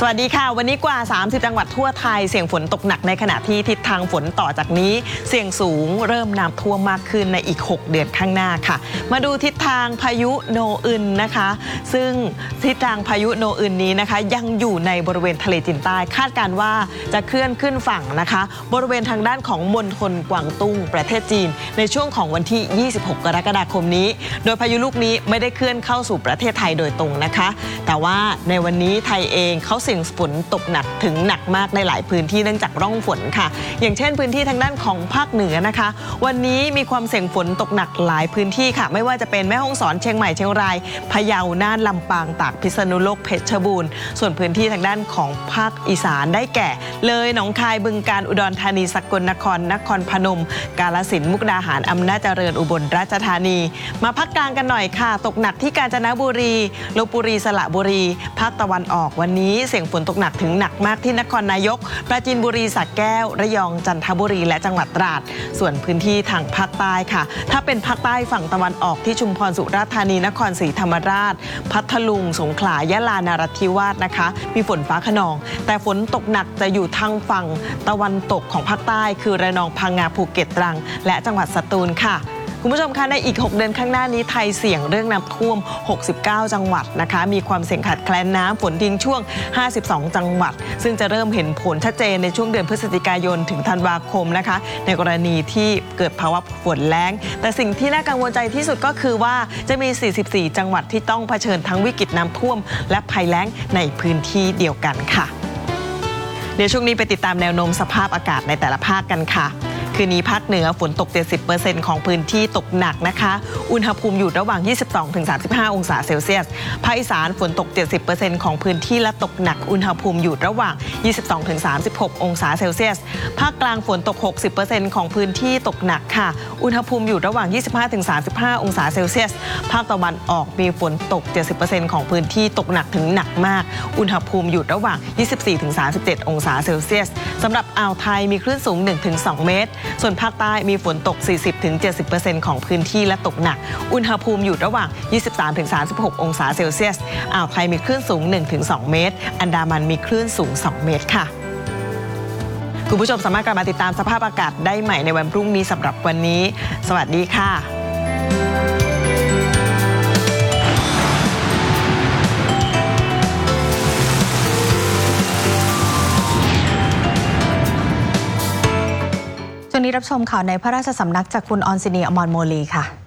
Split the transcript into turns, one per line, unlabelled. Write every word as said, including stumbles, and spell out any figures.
สวัสดีค่ะวันนี้กว่าสามสิบจังหวัดทั่วไทยเสี่ยงฝนตกหนักในขณะที่ทิศทางฝนต่อจากนี้เสี่ยงสูงเริ่มน้ำท่วมมากขึ้นในอีกหกเดือนข้างหน้าค่ะมาดูทิศทางพายุโนอึนนะคะซึ่งทิศทางพายุโนอึนนี้นะคะยังอยู่ในบริเวณทะเลจีนใต้คาดการว่าจะเคลื่อนขึ้นฝั่งนะคะบริเวณทางด้านของมณฑลกวางตุ้งประเทศจีนในช่วงของวันที่ยี่สิบหกกรกฎาคมนี้โดยพายุลูกนี้ไม่ได้เคลื่อนเข้าสู่ประเทศไทยโดยตรงนะคะแต่ว่าในวันนี้ไทยเองเขาเสี่ยงฝนตกหนักถึงหนักมากในหลายพื้นที่เนื่องจากร่องฝนค่ะอย่างเช่นพื้นที่ทางด้านของภาคเหนือนะคะวันนี้มีความเสี่ยงฝนตกหนักหลายพื้นที่ค่ะไม่ว่าจะเป็นแม่ฮ่องสอนเชียงใหม่เชียงรายพะเยาน่านลำปางตากพิษณุโลกเพชรบูรณ์ส่วนพื้นที่ทางด้านของภาคอีสานได้แก่เลยหนองคายบึงกาฬอุดรธานีสกลนครนครพนมกาฬสินธุ์มุกดาหารอำนาจเจริญอุบลราชธานีมาภาคกลางกันหน่อยค่ะตกหนักที่กาญจนบุรีลพบุรีสระบุรีภาคตะวันออกวันนี้เสี่ยงฝนตกหนักถึงหนักมากที่นครนายกปราจีนบุรีสระแก้วระยองจันทบุรีและจังหวัดตราดส่วนพื้นที่ทางภาคใต้ค่ะถ้าเป็นภาคใต้ฝั่งตะวันออกที่ชุมพรสุราษฎร์ธานีนครศรีธรรมราชพัทลุงสงขลายะลานราธิวาสนะคะมีฝนฟ้าคะนองแต่ฝนตกหนักจะอยู่ทางฝั่งตะวันตกของภาคใต้คือระนองพังงาภูเก็ตตรังและจังหวัดสตูลค่ะคุณผู้ชมคะในอีกหกเดือนข้างหน้านี้ไทยเสี่ยงเรื่องน้ำท่วมหกสิบเก้าจังหวัดนะคะมีความเสี่ยงขาดแคลนน้ำฝนทิ้งช่วงห้าสิบสองจังหวัดซึ่งจะเริ่มเห็นผลชัดเจนในช่วงเดือนพฤศจิกายนถึงธันวาคมนะคะในกรณีที่เกิดภาวะฝนแล้งแต่สิ่งที่น่ากังวลใจที่สุดก็คือว่าจะมีสี่สิบสี่จังหวัดที่ต้องเผชิญทั้งวิกฤตน้ำท่วมและภัยแล้งในพื้นที่เดียวกันค่ะเดี๋ยวช่วงนี้ไปติดตามแนวโน้มสภาพอากาศในแต่ละภาคกันค่ะคืนนี้ภาคเหนือฝนตก เจ็ดสิบเปอร์เซ็นต์ ของพื้นที่ตกหนักนะคะอุณหภูมิอยู่ระหว่าง ยี่สิบสองถึงสามสิบห้า องศาเซลเซียสภาคอีสานฝนตก เจ็ดสิบเปอร์เซ็นต์ ของพื้นที่และตกหนักอุณหภูมิอยู่ระหว่าง ยี่สิบสองถึงสามสิบหก องศาเซลเซียสภาคกลางฝนตก หกสิบเปอร์เซ็นต์ ของพื้นที่ตกหนักค่ะอุณหภูมิอยู่ระหว่าง ยี่สิบห้าถึงสามสิบห้า องศาเซลเซียสภาคตะวันออกมีฝนตก เจ็ดสิบเปอร์เซ็นต์ ของพื้นที่ตกหนักถึงหนักมากอุณหภูมิอยู่ระหว่าง ยี่สิบสี่ถึงสามสิบเจ็ด องศาเซลเซียสสำหรับอ่าวไทยมีคลื่นสูง หนึ่งถึงสอง เมตรส่วนภาคใต้มีฝนตก สี่สิบถึงเจ็ดสิบเปอร์เซ็นต์ ของพื้นที่และตกหนักอุณหภูมิอยู่ระหว่าง ยี่สิบสามถึงสามสิบหก องศาเซลเซียสอ่าวไทยมีคลื่นสูง หนึ่งถึงสอง เมตรอันดามันมีคลื่นสูง สอง เมตรค่ะคุณผู้ชมสามารถกลับมาติดตามสภาพอากาศได้ใหม่ในวันพรุ่งนี้สำหรับวันนี้สวัสดีค่ะ
ช่วงนี้รับชมข่าวในพระราชสำนักจากคุณออนซินีอมรโมลีค่ะ